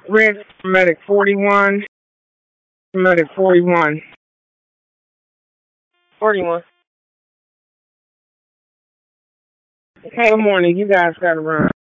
Red Medic 41. Medic 41. 41. Okay, good morning. You guys got to run.